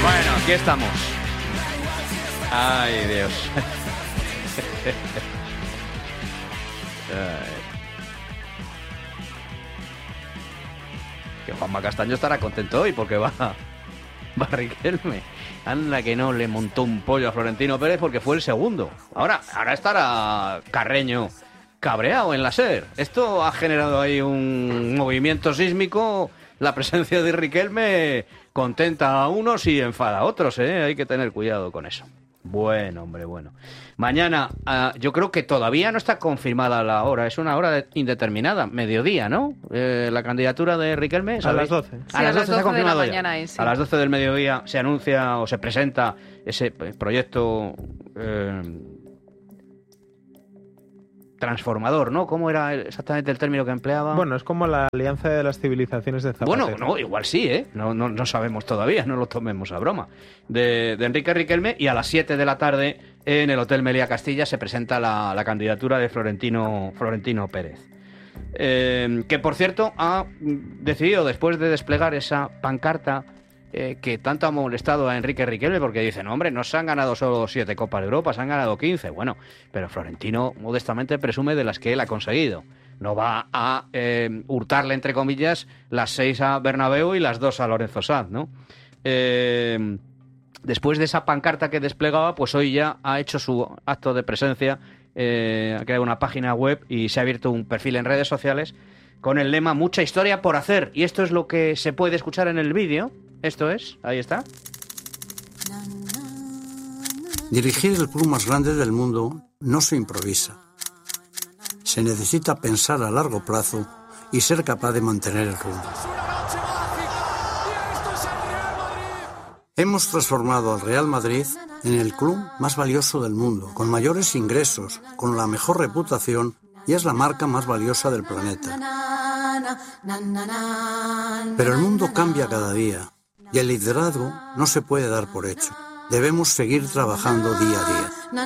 Bueno, aquí estamos. Ay, Dios. Que Juanma Castaño estará contento hoy porque va Riquelme. Anda que no le montó un pollo a Florentino Pérez porque fue el segundo. Ahora estará Carreño cabreado en la SER. Esto ha generado ahí un movimiento sísmico. La presencia de Riquelme contenta a unos y enfada a otros, ¿eh? Hay que tener cuidado con eso. Bueno, hombre, bueno. Mañana, yo creo que todavía no está confirmada la hora. Es una hora indeterminada, mediodía, ¿no? La candidatura de Riquelme, ¿sabéis? A las 12. A las 12 se ha confirmado de la mañana, ya. sí. A las 12 del mediodía se anuncia o se presenta ese proyecto transformador, ¿no? ¿Cómo era exactamente el término que empleaba? Bueno, es como la alianza de las civilizaciones de Zapatero. Bueno, no, igual sí, ¿eh? No sabemos todavía, no lo tomemos a broma. De Enrique Riquelme, y a las 7 de la tarde en el Hotel Meliá Castilla se presenta la candidatura de Florentino Pérez. Que, por cierto, ha decidido, después de desplegar esa pancarta que tanto ha molestado a Enrique Riquelme, porque dicen, hombre, no se han ganado solo 7 Copas de Europa, se han ganado 15. Bueno, pero Florentino modestamente presume de las que él ha conseguido. No va a hurtarle, entre comillas, las 6 a Bernabéu y las 2 a Lorenzo Sanz, ¿no? Después de esa pancarta que desplegaba, pues hoy ya ha hecho su acto de presencia, ha creado una página web y se ha abierto un perfil en redes sociales con el lema "Mucha historia por hacer". Y esto es lo que se puede escuchar en el vídeo. Esto es, ahí está. Dirigir el club más grande del mundo no se improvisa. Se necesita pensar a largo plazo y ser capaz de mantener el rumbo. Hemos transformado al Real Madrid en el club más valioso del mundo, con mayores ingresos, con la mejor reputación y es la marca más valiosa del planeta. Pero el mundo cambia cada día y el liderazgo no se puede dar por hecho. Debemos seguir trabajando día a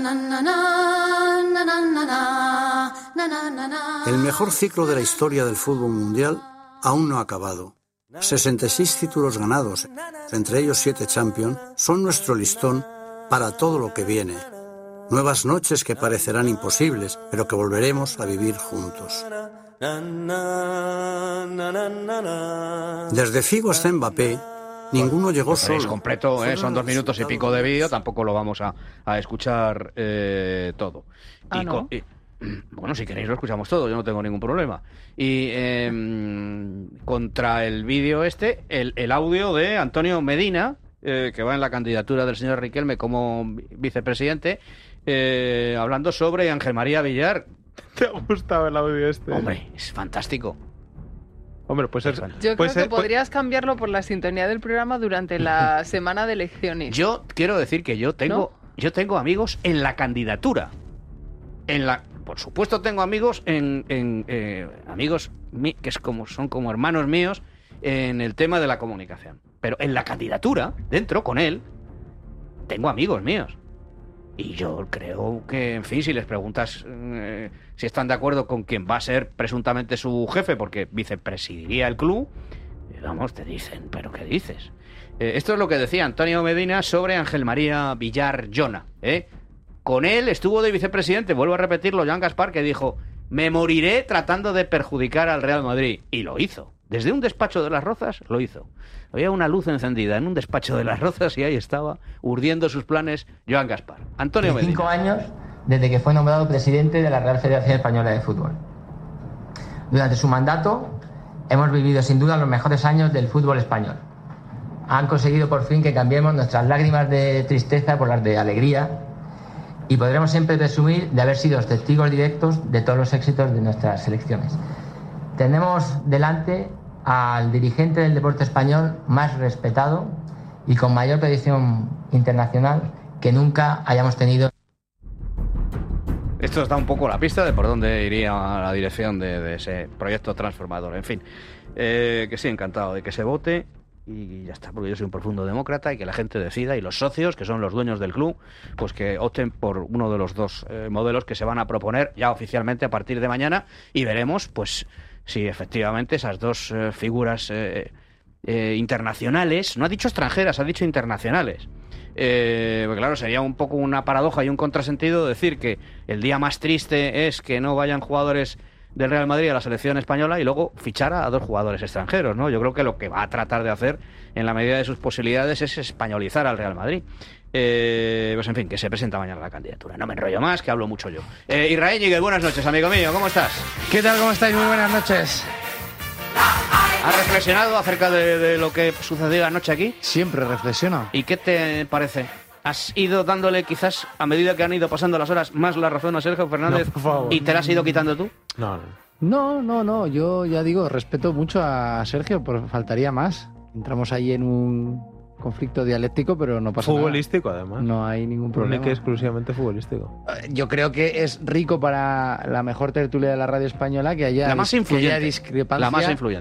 día. El mejor ciclo de la historia del fútbol mundial aún no ha acabado. 66 títulos ganados, entre ellos 7 Champions, son nuestro listón para todo lo que viene. Nuevas noches que parecerán imposibles, pero que volveremos a vivir juntos. Desde Figo hasta Mbappé, ninguno llegó solo. Es completo, son 2 minutos y pico de vídeo, tampoco lo vamos a escuchar todo. ¿No? Bueno, si queréis lo escuchamos todo, yo no tengo ningún problema. Y contra el vídeo el audio de Antonio Medina, que va en la candidatura del señor Riquelme como vicepresidente, hablando sobre Ángel María Villar. ¿Te ha gustado el audio este? Hombre, es fantástico. Hombre, pues es... Yo creo que podrías cambiarlo por la sintonía del programa durante la semana de elecciones. Yo quiero decir que yo tengo amigos en la candidatura. Por supuesto tengo amigos amigos que son como hermanos míos en el tema de la comunicación. Pero en la candidatura, dentro, con él, tengo amigos míos. Y yo creo que, en fin, si les preguntas si están de acuerdo con quien va a ser presuntamente su jefe, porque vicepresidiría el club, vamos, te dicen, ¿pero qué dices? Esto es lo que decía Antonio Medina sobre Ángel María Villar Jona. Con él estuvo de vicepresidente, vuelvo a repetirlo, Joan Gaspar, que dijo: me moriré tratando de perjudicar al Real Madrid. Y lo hizo. Desde un despacho de Las Rozas lo hizo. Había una luz encendida en un despacho de Las Rozas y ahí estaba, urdiendo sus planes, Joan Gaspar. Antonio Medina. 5 años desde que fue nombrado presidente de la Real Federación Española de Fútbol. Durante su mandato hemos vivido sin duda los mejores años del fútbol español. Han conseguido por fin que cambiemos nuestras lágrimas de tristeza por las de alegría y podremos siempre presumir de haber sido testigos directos de todos los éxitos de nuestras selecciones. Tenemos delante al dirigente del deporte español más respetado y con mayor proyección internacional que nunca hayamos tenido. Esto os da un poco la pista de por dónde iría la dirección de ese proyecto transformador. En fin, que sí, encantado de que se vote y ya está, porque yo soy un profundo demócrata y que la gente decida, y los socios, que son los dueños del club, pues que opten por uno de los dos modelos que se van a proponer ya oficialmente a partir de mañana, y veremos pues si efectivamente esas dos figuras internacionales, no ha dicho extranjeras, ha dicho internacionales. Porque claro, sería un poco una paradoja y un contrasentido decir que el día más triste es que no vayan jugadores del Real Madrid a la selección española y luego fichar a 2 jugadores extranjeros, ¿no? Yo creo que lo que va a tratar de hacer en la medida de sus posibilidades es españolizar al Real Madrid. Pues en fin, que se presenta mañana la candidatura. No me enrollo más, que hablo mucho yo. Israel Ñíguez, buenas noches, amigo mío, ¿cómo estás? ¿Qué tal? ¿Cómo estáis? Muy buenas noches. ¿Has reflexionado acerca de lo que sucedió anoche aquí? Siempre reflexiono. ¿Y qué te parece? ¿Has ido dándole quizás, a medida que han ido pasando las horas, más la razón a Sergio Fernández, No, por favor. y te la has ido quitando tú? No. Yo ya digo, respeto mucho a Sergio, faltaría más. Entramos ahí en un conflicto dialéctico, pero no pasa Futbolístico, nada. además. No hay ningún problema. Única y exclusivamente futbolístico. Yo creo que es rico para la mejor tertulia de la radio española que haya, La más influyente. discrepancia. La más influyente.